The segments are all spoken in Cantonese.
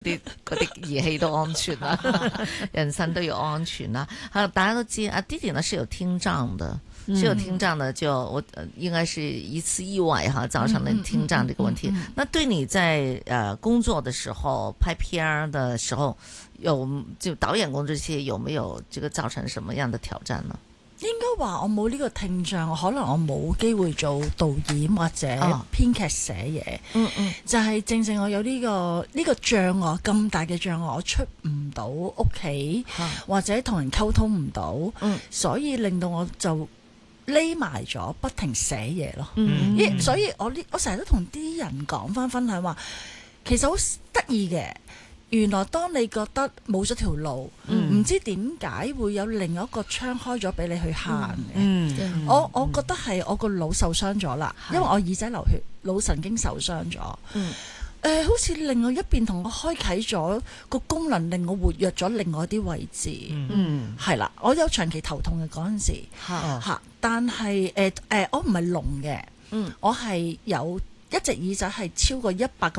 啲儀器都安全啦，人身都要安全啦。大家都知啊，弟弟呢是有聽障的。是有聽障的，就我應該是一次意外哈造成了聽障這個問題。那對你在工作的時候拍片的時候，就導演工作這些有沒有這個造成什麼樣的挑戰呢？ 應該話我冇呢個聽障，可能我冇機會做導演或者編劇寫嘢。就係正正我有呢個障礙，咁大嘅障礙，我出唔到屋企，或者同人溝通唔到，所以令到我就匿埋咗，不停寫嘢咯。所以我成日都同啲人講翻分享話，其實好得意嘅。原來當你覺得冇咗條路，唔知點解會有另一個窗開咗俾你去行嘅。我覺得係我個腦受傷咗啦，因為我耳仔流血，腦神經受傷咗。好似另外一邊同我開啟咗個功能，令我活躍咗另外一啲位置。係啦，我有長期頭痛嘅嗰陣時，但係我唔係聾嘅，我係有一隻耳仔係超過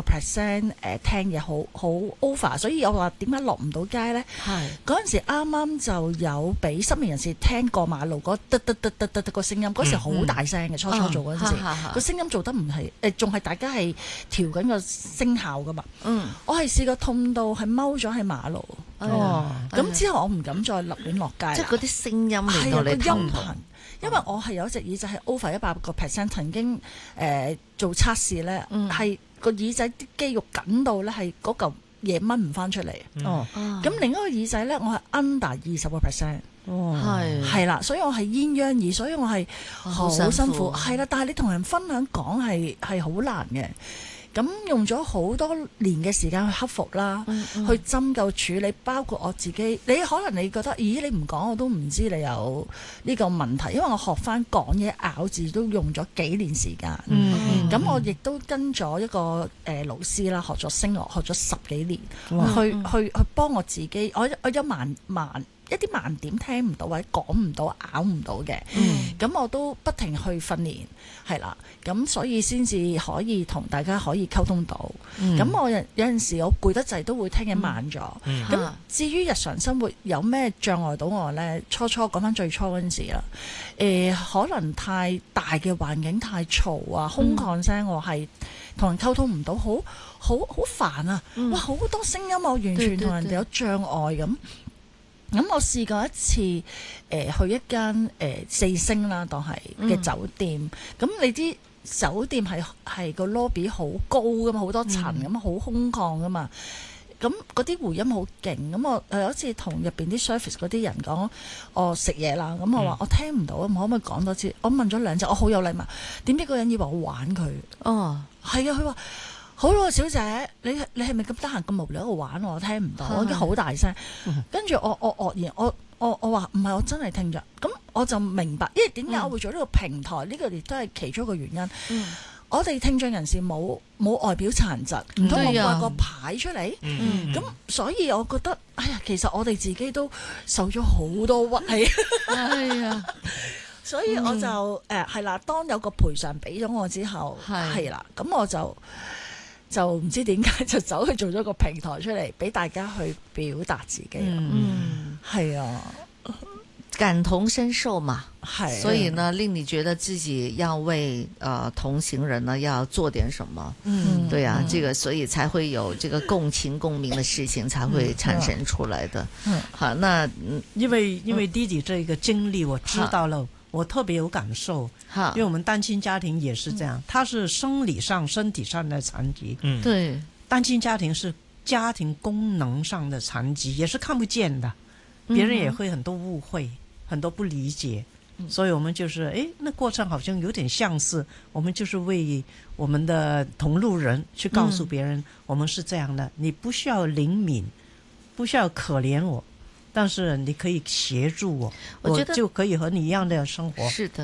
100%聽嘢好 over， 所以我話點解落唔到街呢？嗰陣時啱啱就有俾失明人士聽過馬路嗰得個聲音，嗰時好大聲嘅，初做嗰陣時，個聲音做得唔係仲係大家係調緊個聲效噶嘛。我係試過痛到係踎咗喺馬路。咁之後我唔敢再立亂落街。 即係嗰啲聲音令到你痛到。 因為我係有一隻耳仔係 over 100%，曾經做測試咧，係個耳仔啲肌肉緊到咧係嗰嚿嘢掹唔翻出嚟。咁另一個耳仔咧，我係 under 20%。係啦，所以我係鴛鴦耳，所以我係好辛苦。係啦，但係你同人分享講係好難嘅。咁用咗好多年嘅時間去克服啦，去針灸處理，包括我自己。你可能你覺得，咦？你唔講我都唔知你有呢個問題，因為我學翻講嘢咬字都用咗幾年時間。咁我亦都跟咗一個老師啦，學咗聲樂，學咗10幾年，去幫我自己。我有一啲盲點聽唔到或者講唔到咬唔到嘅，咁我都不停去訓練，係啦，咁所以先至可以同大家可以溝通到。咁我有陣時我攰得滯都會聽嘢慢咗。咁至於日常生活有咩障礙到我呢？初講翻最初嗰陣時啦，可能太大嘅環境太嘈啊，空曠聲我係同人溝通唔到，好煩啊！哇，好多聲音，我完全同人哋有障礙咁。咁我試過一次，去一間4星啦，當係嘅酒店。咁你啲酒店係個 lobby 好高噶嘛，好多層咁，好空曠噶嘛。咁嗰啲回音好勁。咁我有一次同入邊啲 service 嗰啲人講，我食嘢啦。咁我話我聽唔到，可唔可以講多次？我問咗2次，我好有禮貌。點知嗰個人以為我玩佢。係啊，佢話。好咯，小姐，你係咪咁得閒咁無聊喺度玩？我聽唔到，我已經好大聲。跟住我愕然，我話唔係，我真係聽着。咁我就明白，因為點解我會做呢個平台？呢個亦都係其中一個原因。我哋聽障人士冇外表殘疾，唔通我掛個牌出嚟？咁所以我覺得，哎呀，其實我哋自己都受咗好多屈氣。係啊。所以我就係啦，當有個賠償俾咗我之後，係啦，咁我就唔知點解就走去做咗個平台出嚟，俾大家去表達自己。係啊， 感同身受嘛，所以呢，令你覺得自己要為同行人呢要做點什麼。對啊，這個所以才會有這個共情共鳴的事情才會產生出來的。好，那因為弟弟這個經歷我知道了。我特別有感受，因為我們單親家庭也是這樣，他是生理上、身體上的殘疾， 對， 單親家庭是家庭功能上的殘疾，也是看不見的，別人也會很多誤會，很多不理解，所以我們就是，那過程好像有點相似，我們就是為我們的同路人去告訴別人，我們是這樣的，你不需要憐憫，不需要可憐我。但是你可以協助我覺得就可以和你一樣的生活。 是的，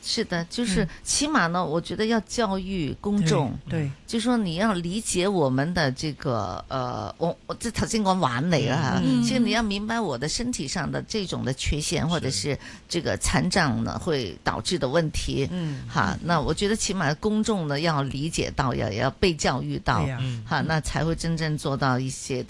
是的，就是起碼呢，我覺得要教育公眾， 對， 就說你要理解我們的這個我即係頭先講玩嚟啦，其實你要明白我的身體上的這種的缺陷，或者是這個殘障呢會導致的問題，哈，那我覺得起碼公眾呢要理解到，要被教育到，哈，那才會真正做到一些的。